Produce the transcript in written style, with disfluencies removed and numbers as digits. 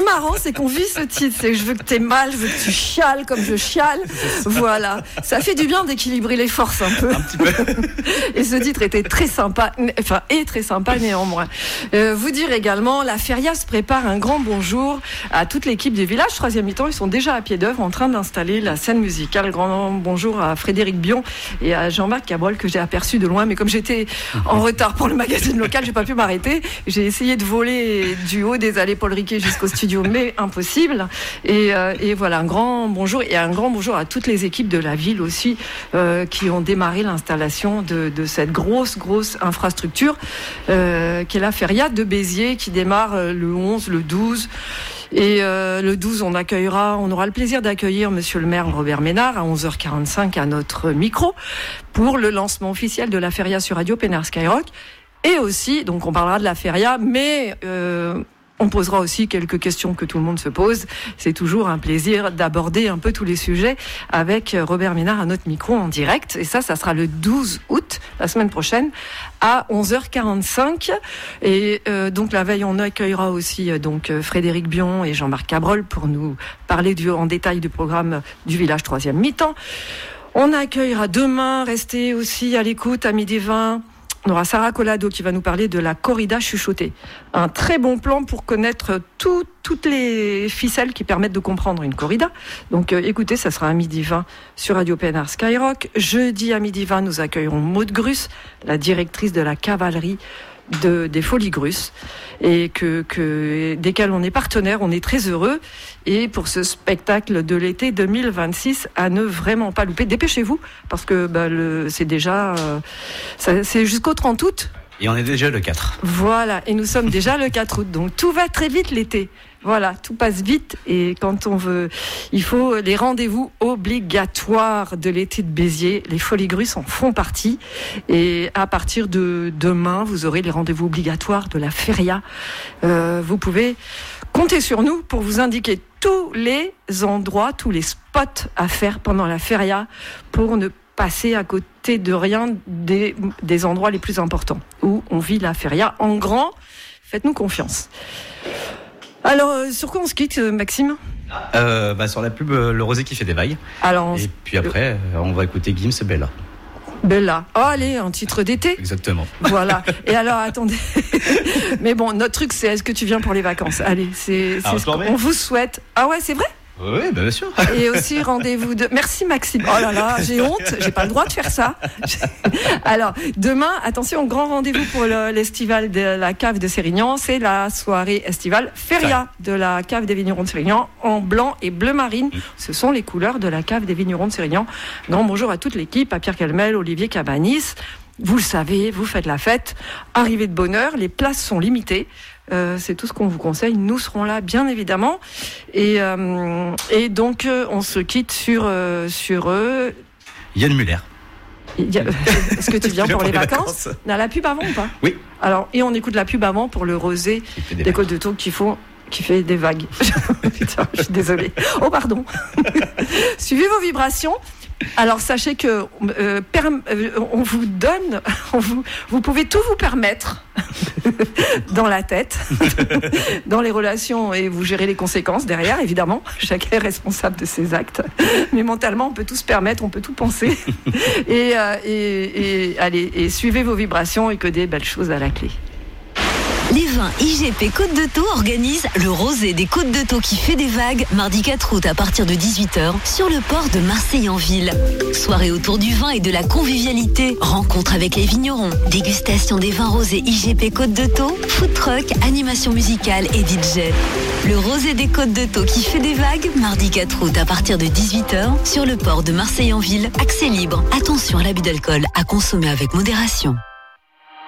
marrant, c'est qu'on vit ce titre. C'est je veux que t'aies mal, je veux que tu chiales comme je chiale. Voilà. Ça fait du bien d'équilibrer les forces un peu. Un petit peu. Et ce titre était très sympa, est très sympa néanmoins. Vous dire également, la Feria se prépare un grand bonjour à toute l'équipe du village. Troisième mi-temps, ils sont déjà à pied d'œuvre en train d'installer la scène musicale. Grand bonjour à Frédéric Bion et à Jean-Marc Cabrol que j'ai aperçu de loin. Mais comme j'étais en retard pour le magazine local, j'ai pas pu m'arrêter. J'ai essayé de voler du haut des allées Paul Riquet jusqu'au studio, mais impossible. Et voilà, un grand bonjour et un grand bonjour à toutes les équipes de la ville aussi qui ont démarré l'installation de cette grosse infrastructure qui est la Feria de Béziers qui démarre le 11, le 12. Et le 12, on aura le plaisir d'accueillir Monsieur le maire Robert Ménard à 11h45 à notre micro pour le lancement officiel de la Feria sur Radio Pénard Skyrock. Et aussi, donc on parlera de la Feria, mais on posera aussi quelques questions que tout le monde se pose. C'est toujours un plaisir d'aborder un peu tous les sujets avec Robert Ménard à notre micro en direct. Et ça sera le 12 août, la semaine prochaine, à 11h45. Et donc la veille, on accueillera aussi Frédéric Bion et Jean-Marc Cabrol pour nous parler en détail du programme du village troisième mi-temps. On accueillera demain, restez aussi à l'écoute à 12h20. On aura Sarah Collado qui va nous parler de la corrida chuchotée. Un très bon plan pour connaître toutes les ficelles qui permettent de comprendre une corrida. Donc écoutez, ça sera à 12h20 sur Radio Pénard Skyrock. Jeudi à 12h20, nous accueillerons Maude Grus, la directrice de la cavalerie des Folies Grus, et desquels on est partenaire, on est très heureux. Et pour ce spectacle de l'été 2026, à ne vraiment pas louper, dépêchez-vous, parce que c'est déjà c'est jusqu'au 30 août. Et on est déjà le 4. Voilà, et nous sommes déjà le 4 août, donc tout va très vite l'été. Voilà, tout passe vite et quand on veut, il faut les rendez-vous obligatoires de l'été de Béziers. Les Folies Grus en font partie et à partir de demain, vous aurez les rendez-vous obligatoires de la Feria. Vous pouvez compter sur nous pour vous indiquer tous les endroits, tous les spots à faire pendant la Feria pour ne passer à côté de rien des endroits les plus importants où on vit la Feria en grand. Faites-nous confiance. Alors, sur quoi on se quitte, Maxime ? Sur la pub Le Rosé qui fait des vagues. Et puis après, on va écouter Gims Bella. Bella. Oh, allez, un titre d'été. Exactement. Voilà. Et alors, attendez. Mais bon, notre truc, c'est est-ce que tu viens pour les vacances ? Allez, c'est ce qu'on vous souhaite. Ah ouais, c'est vrai ? Oui, bien sûr. Et aussi, rendez-vous Merci Maxime. Oh là là, j'ai honte, j'ai pas le droit de faire ça. Alors, demain, attention, grand rendez-vous pour l'estival de la cave de Sérignan. C'est la soirée estivale Feria de la cave des vignerons de Sérignan en blanc et bleu marine. Ce sont les couleurs de la cave des vignerons de Sérignan. Grand bonjour à toute l'équipe, à Pierre Calmel, Olivier Cabanis. Vous le savez, vous faites la fête. Arrivez de bonne heure, les places sont limitées. C'est tout ce qu'on vous conseille. Nous serons là, bien évidemment. Et donc, on se quitte sur Yann Muller. Est-ce que tu viens pour les vacances ? On a la pub avant ou pas ? Oui. Alors, et on écoute la pub avant pour le rosé des Côtes de Tours qui fait des vagues. Putain, je suis désolée. Oh, pardon. Suivez vos vibrations. Alors sachez que on vous donne, vous pouvez tout vous permettre dans la tête, dans les relations, et vous gérez les conséquences derrière, évidemment. Chacun est responsable de ses actes. Mais mentalement, on peut tout se permettre, on peut tout penser. Et allez, et suivez vos vibrations et que des belles choses à la clé. Les vins IGP Côte de Thau organisent le Rosé des Côtes de Thau qui fait des vagues, mardi 4 août à partir de 18h sur le port de Marseille-en-Ville. Soirée autour du vin et de la convivialité, rencontre avec les vignerons, dégustation des vins rosés IGP Côte de Thau, food truck, animation musicale et DJ. Le Rosé des Côtes de Thau qui fait des vagues, mardi 4 août à partir de 18h sur le port de Marseille-en-Ville. Accès libre. Attention à l'abus d'alcool, à consommer avec modération.